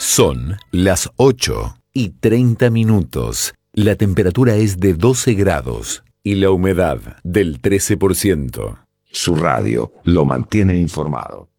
Son las 8:30. La temperatura es de 12 grados y la humedad del 13%. Su radio lo mantiene informado.